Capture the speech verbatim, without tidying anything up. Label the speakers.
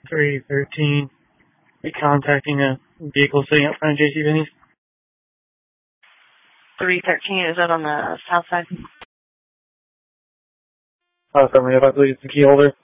Speaker 1: three thirteen. Be contacting a vehicle sitting out front of JCPenney's.
Speaker 2: three thirteen, is that on the south side?
Speaker 1: Uh, sorry, I believe it's the key holder.